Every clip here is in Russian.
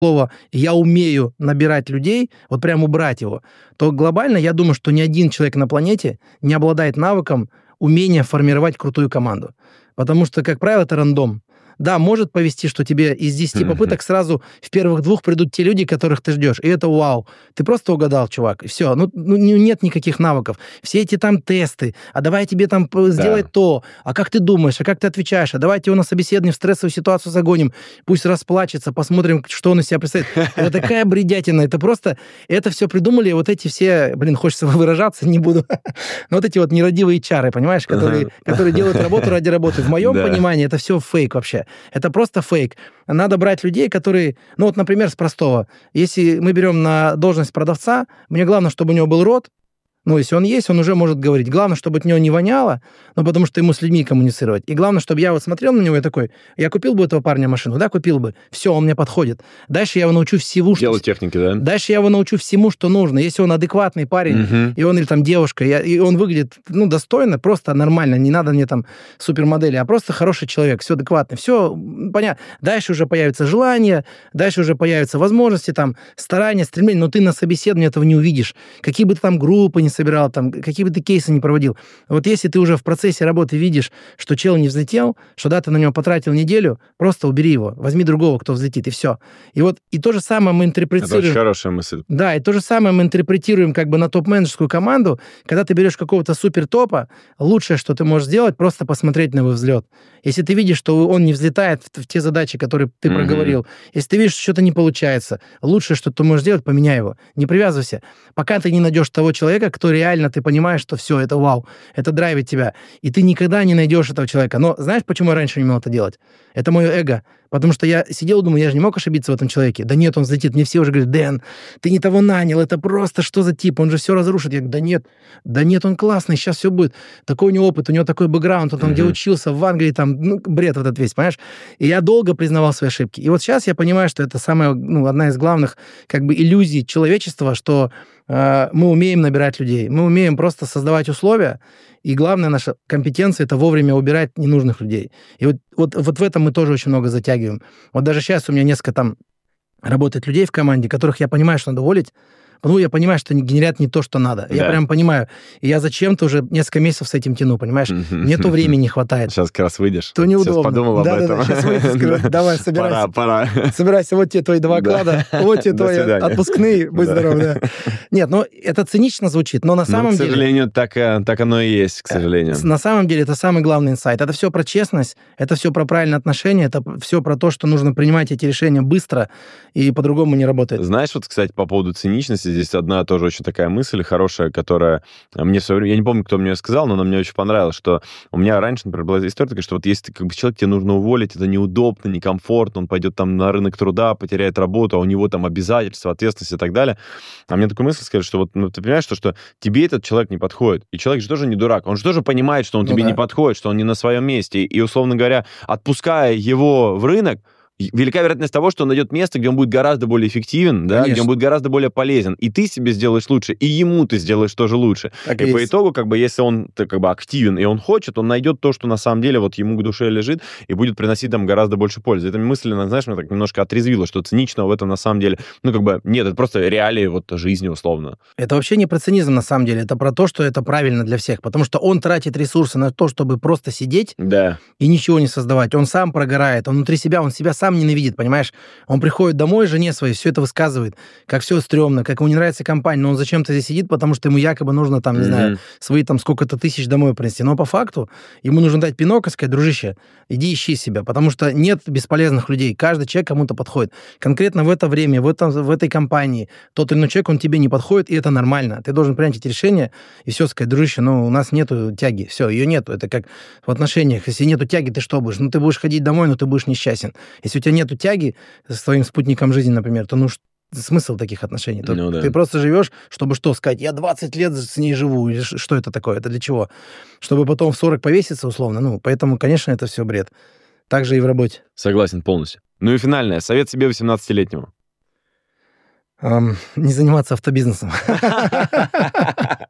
слово «я умею набирать людей», вот прям убрать его, то глобально я думаю, что ни один человек на планете не обладает навыком умения формировать крутую команду. Потому что, как правило, это рандом. Да, может повести, что тебе из 10 попыток сразу в первых 2 придут те люди, которых ты ждешь. И это вау. Ты просто угадал, чувак. И все. Ну, нет никаких навыков. Все эти там тесты. А давай тебе там сделать то. А как ты думаешь? А как ты отвечаешь? А давайте его на собеседование в стрессовую ситуацию загоним. Пусть расплачется. Посмотрим, что он из себя представляет. Это такая бредятина. Это просто... Это все придумали вот эти все... Блин, хочется выражаться, не буду. Но вот эти вот нерадивые чары, понимаешь, которые делают работу ради работы. В моем понимании это все фейк вообще. Это просто фейк. Надо брать людей, которые... Ну вот, например, с простого. Если мы берем на должность продавца, мне главное, чтобы у него был рот. Ну, если он есть, он уже может говорить. Главное, чтобы от него не воняло, ну, потому что ему с людьми коммуницировать. И главное, чтобы я вот смотрел на него и такой, я купил бы этого парня машину? Да, купил бы. Все, он мне подходит. Дальше я его научу всему, что... Делать техники, да? Дальше я его научу всему, что нужно. Если он адекватный парень, и он или там девушка, и он выглядит, ну, достойно, просто нормально, не надо мне там супермодели, а просто хороший человек, все адекватно, все понятно. Дальше уже появится желание, дальше уже появятся возможности, там, старания, стремления, но ты на собеседовании этого не увидишь. Какие бы ты там группы не собирал, там, какие бы ты кейсы не проводил. Вот если ты уже в процессе работы видишь, что чел не взлетел, что да, ты на него потратил неделю, просто убери его, возьми другого, кто взлетит, и все. И вот и то же самое мы интерпретируем... Это очень хорошая мысль. Да, и то же самое мы интерпретируем как бы на топ-менеджерскую команду. Когда ты берешь какого-то супер-топа, лучшее, что ты можешь сделать, просто посмотреть на его взлет. Если ты видишь, что он не взлетает в те задачи, которые ты проговорил, если ты видишь, что что-то не получается, лучшее, что ты можешь сделать, поменяй его. Не привязывайся. Пока ты не найдешь того человека, кто реально, ты понимаешь, что все, это вау, это драйвит тебя. И ты никогда не найдешь этого человека. Но знаешь, почему я раньше не умел это делать? Это мое эго. Потому что я сидел и думал, я же не мог ошибиться в этом человеке. Да нет, он взлетит. Мне все уже говорят, Дэн, ты не того нанял, это просто что за тип, он же все разрушит. Я говорю, да нет, он классный, сейчас все будет. Такой у него опыт, у него такой бэкграунд, он там где учился, в Англии, там, ну, бред вот этот весь, понимаешь? И я долго признавал свои ошибки. И вот сейчас я понимаю, что это самая, ну, одна из главных, как бы, иллюзий человечества, что мы умеем набирать людей, мы умеем просто создавать условия, и главная наша компетенция — это вовремя убирать ненужных людей. И вот в этом мы тоже очень много затягиваем. Вот даже сейчас у меня несколько там работает людей в команде, которых я понимаю, что надо уволить. Ну, я понимаю, что они генерят не то, что надо. Да. Я прям понимаю. И я зачем-то уже несколько месяцев с этим тяну, понимаешь? Мне то времени не хватает. Сейчас как раз выйдешь. То неудобно. Сейчас подумал об этом. Да, сейчас выйду, скажу, давай, собирайся. Пора. Собирайся, вот тебе твои 2 оклада, вот тебе твои отпускные, будь здоров, да. Нет, ну, это цинично звучит, но на самом деле... К сожалению, так оно и есть, к сожалению. На самом деле, это самый главный инсайт. Это все про честность, это все про правильное отношение, это все про то, что нужно принимать эти решения быстро, и по-другому не работает. Знаешь, вот, кстати, по поводу циничности, здесь одна тоже очень такая мысль хорошая, которая мне в свое время... Я не помню, кто мне ее сказал, но она мне очень понравилась, что у меня раньше, например, была история такая, что вот если ты, как бы, человек тебе нужно уволить, это неудобно, некомфортно, он пойдет там на рынок труда, потеряет работу, а у него там обязательства, ответственность и так далее. А мне такую мысль сказали, что вот, ну, ты понимаешь, что тебе этот человек не подходит. И человек же тоже не дурак. Он же тоже понимает, что он тебе не подходит, что он не на своем месте. И, условно говоря, отпуская его в рынок, велика вероятность того, что он найдет место, где он будет гораздо более эффективен, да, где он будет гораздо более полезен. И ты себе сделаешь лучше, и ему ты сделаешь тоже лучше. Так и по итогу, как бы, если он как бы активен и он хочет, он найдет то, что на самом деле вот ему к душе лежит, и будет приносить там гораздо больше пользы. Это мысленно, знаешь, меня так немножко отрезвило, что циничного в этом на самом деле, ну, как бы, нет, это просто реалии вот жизни, условно. Это вообще не про цинизм, на самом деле, это про то, что это правильно для всех, потому что он тратит ресурсы на то, чтобы просто сидеть и ничего не создавать. Он сам прогорает, он внутри себя, он себя сам ненавидит, понимаешь? Он приходит домой, жене своей, все это высказывает, как все стрёмно, как ему не нравится компания, но он зачем-то здесь сидит, потому что ему якобы нужно там, не знаю, свои там сколько-то тысяч домой принести. Но по факту ему нужно дать пинок и сказать, дружище, иди ищи себя, потому что нет бесполезных людей, каждый человек кому-то подходит. Конкретно в это время, в этой компании тот или иной человек, он тебе не подходит, и это нормально. Ты должен принять эти решения и все сказать, дружище, ну, у нас нету тяги, все, ее нету. Это как в отношениях, если нету тяги, ты что будешь? Ну, ты будешь ходить домой, но ты будешь несчастен. Если у тебя нету тяги с твоим спутником жизни, например, то ну смысл таких отношений? Ты просто живешь, чтобы что, сказать, я 20 лет с ней живу, или что это такое, это для чего? Чтобы потом в 40 повеситься, условно, ну, поэтому, конечно, это все бред. Так же и в работе. Согласен полностью. Ну и финальное, совет себе 18-летнему. Не заниматься автобизнесом.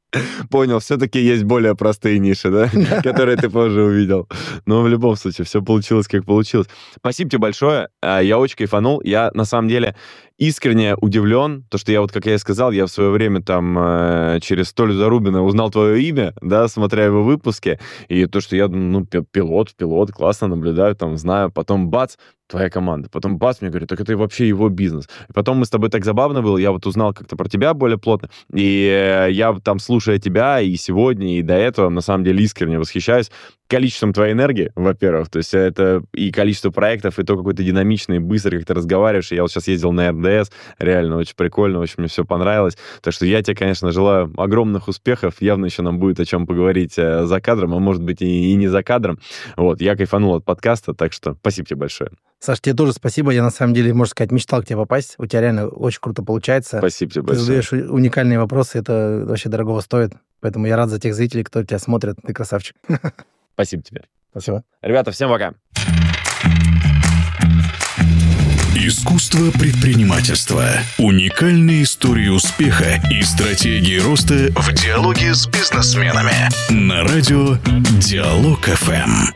Понял, все-таки есть более простые ниши, да, которые ты позже увидел. Но в любом случае, все получилось, как получилось. Спасибо тебе большое. Я очень кайфанул. Я, на самом деле, искренне удивлен, то, что я вот, как я и сказал, я в свое время там через Толю Зарубина узнал твое имя, да, смотря его выпуски, и то, что я, пилот, классно наблюдаю, там, знаю, потом бац, твоя команда. Потом бац, мне говорит, так это вообще его бизнес. И потом мы с тобой так забавно было, я вот узнал как-то про тебя более плотно, и я там, слушая тебя и сегодня, и до этого, на самом деле, искренне восхищаюсь количеством твоей энергии, во-первых, то есть это и количество проектов, и то, какой ты динамичный, быстро, как ты разговариваешь. Я вот сейчас ездил на РДС, реально очень прикольно, очень мне все понравилось. Так что я тебе, конечно, желаю огромных успехов. Явно еще нам будет о чем поговорить за кадром, а может быть и не за кадром. Вот, я кайфанул от подкаста, так что спасибо тебе большое. Саш, тебе тоже спасибо. Я, на самом деле, можно сказать, мечтал к тебе попасть. У тебя реально очень круто получается. Спасибо тебе большое. Ты задаешь уникальные вопросы, это вообще дорогого стоит. Поэтому я рад за тех зрителей, кто тебя смотрит. Ты красавчик. Спасибо тебе. Спасибо. Ребята, всем пока. Искусство предпринимательства. Уникальные истории успеха и стратегии роста в диалоге с бизнесменами. На радио Диалог ФМ.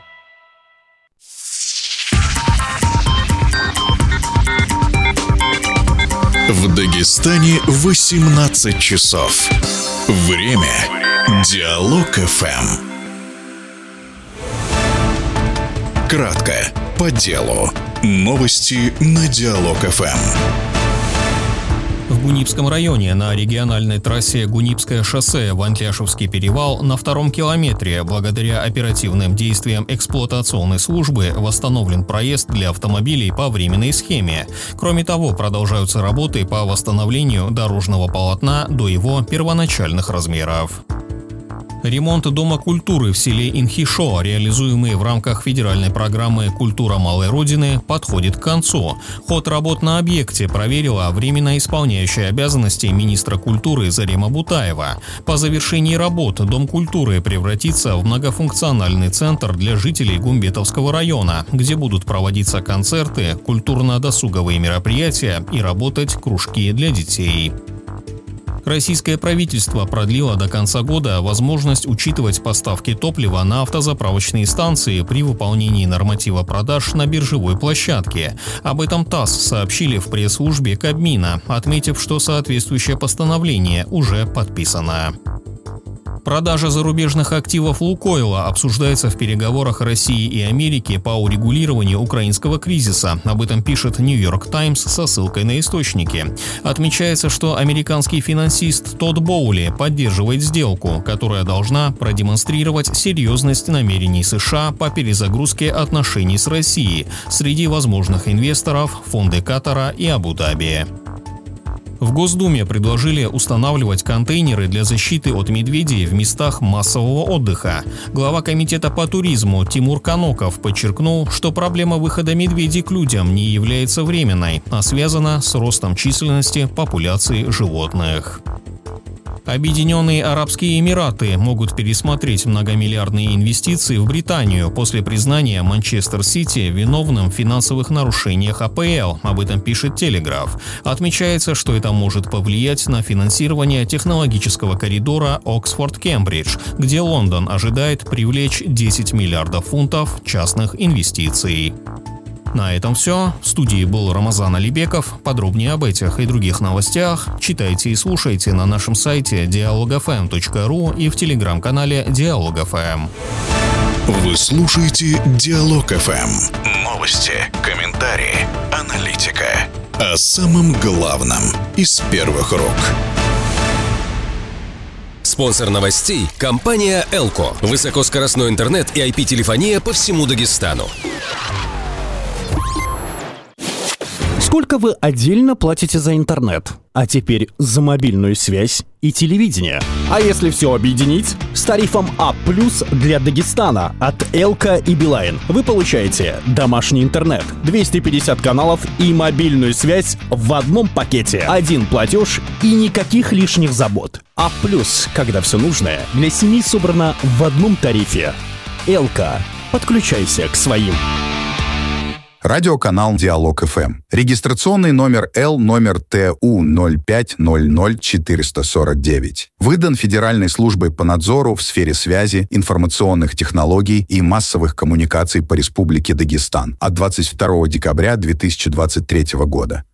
В Дагестане 18 часов. Время. Диалог ФМ. Кратко, по делу. Новости на Диалог ФМ. В Гунипском районе на региональной трассе Гунипское шоссе Вантляшевский перевал на 2-м километре благодаря оперативным действиям эксплуатационной службы восстановлен проезд для автомобилей по временной схеме. Кроме того, продолжаются работы по восстановлению дорожного полотна до его первоначальных размеров. Ремонт Дома культуры в селе Инхишо, реализуемый в рамках федеральной программы «Культура малой Родины», подходит к концу. Ход работ на объекте проверила временно исполняющая обязанности министра культуры Зарема Бутаева. По завершении работ Дом культуры превратится в многофункциональный центр для жителей Гумбетовского района, где будут проводиться концерты, культурно-досуговые мероприятия и работать кружки для детей. Российское правительство продлило до конца года возможность учитывать поставки топлива на автозаправочные станции при выполнении норматива продаж на биржевой площадке. Об этом ТАСС сообщили в пресс-службе Кабмина, отметив, что соответствующее постановление уже подписано. Продажа зарубежных активов «Лукойла» обсуждается в переговорах России и Америки по урегулированию украинского кризиса. Об этом пишет «Нью-Йорк Таймс» со ссылкой на источники. Отмечается, что американский финансист Тодд Боули поддерживает сделку, которая должна продемонстрировать серьезность намерений США по перезагрузке отношений с Россией. Среди возможных инвесторов – фонды Катара и Абу-Даби. В Госдуме предложили устанавливать контейнеры для защиты от медведей в местах массового отдыха. Глава комитета по туризму Тимур Каноков подчеркнул, что проблема выхода медведей к людям не является временной, а связана с ростом численности популяции животных. Объединенные Арабские Эмираты могут пересмотреть многомиллиардные инвестиции в Британию после признания Манчестер-Сити виновным в финансовых нарушениях АПЛ. Об этом пишет Телеграф. Отмечается, что это может повлиять на финансирование технологического коридора Оксфорд-Кембридж, где Лондон ожидает привлечь 10 миллиардов фунтов частных инвестиций. На этом все. В студии был Рамазан Алибеков. Подробнее об этих и других новостях читайте и слушайте на нашем сайте dialogfm.ru и в телеграм-канале Диалог ФМ. Вы слушаете Диалог ФМ. Новости, комментарии, аналитика. О самом главном из первых рук. Спонсор новостей – компания «Элко». Высокоскоростной интернет и IP-телефония по всему Дагестану. Сколько вы отдельно платите за интернет? А теперь за мобильную связь и телевидение. А если все объединить? С тарифом А+ для Дагестана от Элка и Билайн вы получаете домашний интернет, 250 каналов и мобильную связь в одном пакете. Один платеж и никаких лишних забот. А+, когда все нужное для семьи собрано в одном тарифе. Элка. Подключайся к своим. Радиоканал «Диалог ФМ». Регистрационный номер Л, номер ТУ 0500449. Выдан Федеральной службой по надзору в сфере связи, информационных технологий и массовых коммуникаций по Республике Дагестан от 22 декабря 2023 года.